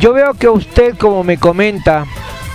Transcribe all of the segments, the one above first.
Yo veo que usted, como me comenta,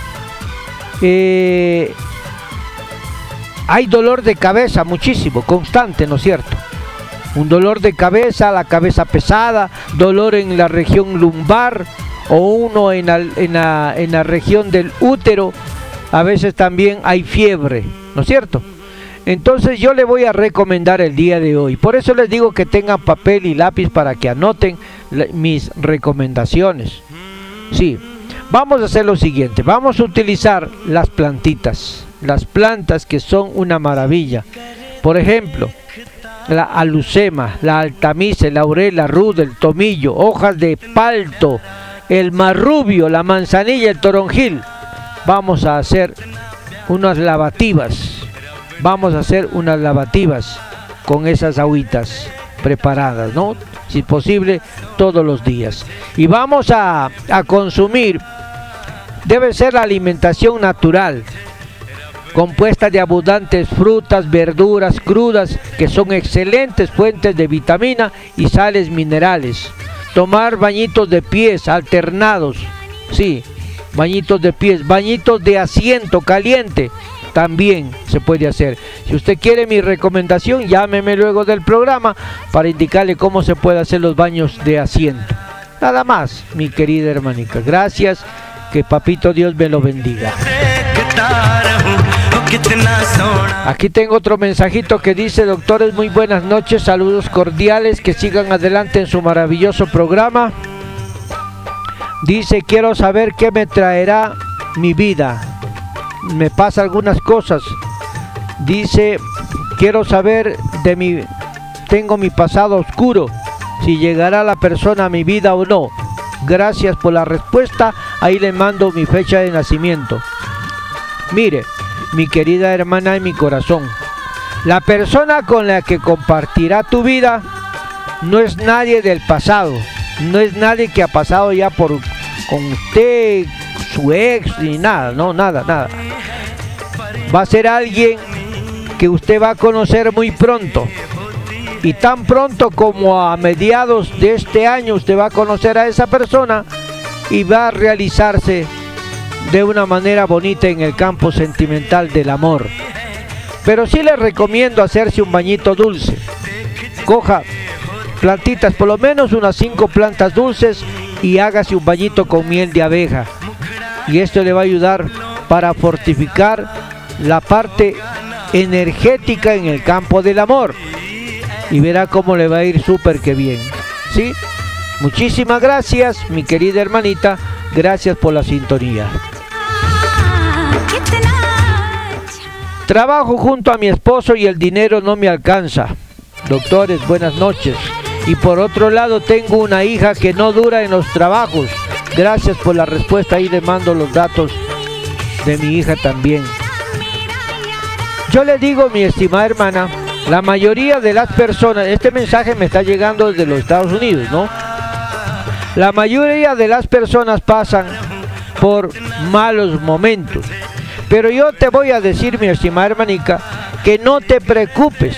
hay dolor de cabeza muchísimo, constante, ¿no es cierto? Un dolor de cabeza, la cabeza pesada, dolor en la región lumbar o uno en la región del útero. A veces también hay fiebre, ¿no es cierto? Entonces yo le voy a recomendar el día de hoy. Por eso les digo que tengan papel y lápiz para que anoten mis recomendaciones. Sí, vamos a hacer lo siguiente. Vamos a utilizar las plantitas. Las plantas que son una maravilla. Por ejemplo, la alucema, la altamisa, el laurel, la ruda, el tomillo, hojas de palto, el marrubio, la manzanilla, el toronjil. Vamos a hacer unas lavativas. Vamos a hacer unas lavativas con esas agüitas preparadas, ¿no? Si es posible, todos los días. Y vamos a consumir, debe ser la alimentación natural, compuesta de abundantes frutas, verduras crudas, que son excelentes fuentes de vitamina y sales minerales. Tomar bañitos de pies alternados, sí, bañitos de pies, bañitos de asiento caliente, también se puede hacer. Si usted quiere mi recomendación, llámeme luego del programa para indicarle cómo se puede hacer los baños de asiento. Nada más, mi querida hermanita. Gracias, que papito Dios me lo bendiga. Aquí tengo otro mensajito que dice: doctores, muy buenas noches, saludos cordiales, que sigan adelante en su maravilloso programa. Dice: quiero saber qué me traerá mi vida. Me pasa algunas cosas. Dice: quiero saber tengo mi pasado oscuro, si llegará la persona a mi vida o no. Gracias por la respuesta. Ahí le mando mi fecha de nacimiento. Mire, mi querida hermana de mi corazón, la persona con la que compartirá tu vida no es nadie del pasado, no es nadie que ha pasado ya con usted, su ex, ni nada, no, nada. Va a ser alguien que usted va a conocer muy pronto, y tan pronto como a mediados de este año usted va a conocer a esa persona y va a realizarse de una manera bonita en el campo sentimental del amor. Pero sí le recomiendo hacerse un bañito dulce. Coja plantitas, por lo menos unas 5 plantas dulces, y hágase un bañito con miel de abeja. Y esto le va a ayudar para fortificar la parte energética en el campo del amor. Y verá cómo le va a ir súper que bien. ¿Sí? Muchísimas gracias, mi querida hermanita. Gracias por la sintonía. Trabajo junto a mi esposo y el dinero no me alcanza. Doctores, buenas noches. Y por otro lado, tengo una hija que no dura en los trabajos. Gracias por la respuesta. Ahí le mando los datos de mi hija también. Yo le digo, mi estimada hermana, la mayoría de las personas, este mensaje me está llegando desde los Estados Unidos, ¿no? La mayoría de las personas pasan por malos momentos. Pero yo te voy a decir, mi estimada hermanica, que no te preocupes,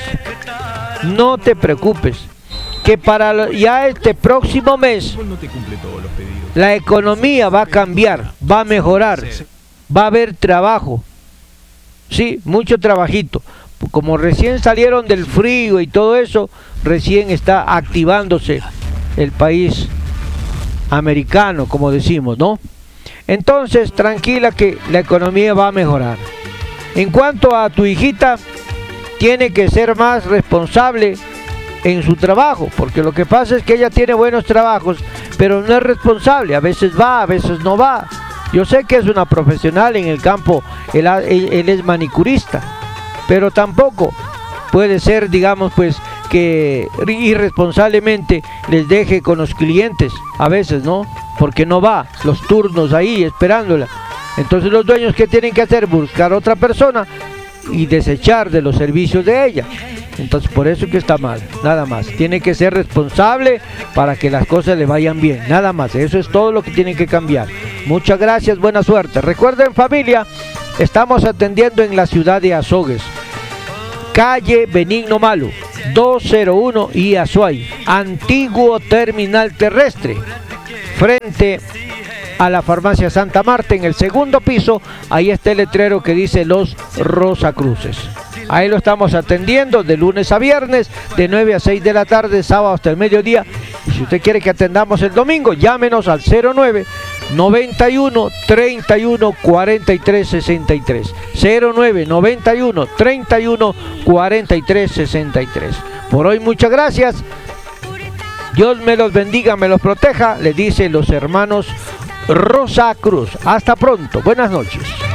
que para ya este próximo mes la economía va a cambiar, va a mejorar, va a haber trabajo, sí, mucho trabajito. Como recién salieron del frío y todo eso, recién está activándose el país americano, como decimos, ¿no? Entonces, tranquila que la economía va a mejorar. En cuanto a tu hijita, tiene que ser más responsable en su trabajo, porque lo que pasa es que ella tiene buenos trabajos, pero no es responsable. A veces va, a veces no va. Yo sé que es una profesional en el campo, él es manicurista, pero tampoco puede ser, digamos, pues, que irresponsablemente les deje con los clientes, a veces, ¿no? Porque no va, los turnos ahí esperándola. Entonces los dueños, ¿qué tienen que hacer? Buscar otra persona y desechar de los servicios de ella. Entonces por eso que está mal, nada más. Tiene que ser responsable para que las cosas le vayan bien, nada más. Eso es todo lo que tiene que cambiar. Muchas gracias, buena suerte. Recuerden, familia, estamos atendiendo en la ciudad de Azogues, calle Benigno Malo, 201 y Azuay, antiguo terminal terrestre, frente a la farmacia Santa Marta en el segundo piso. Ahí está el letrero que dice Los Rosacruces. Ahí lo estamos atendiendo de lunes a viernes, de 9 a 6 de la tarde, sábado hasta el mediodía. Y si usted quiere que atendamos el domingo, llámenos al 09 91 31 43 63. 09 91 31 43 63. Por hoy, muchas gracias. Dios me los bendiga, me los proteja, le dicen los hermanos Rosacruz. Hasta pronto. Buenas noches.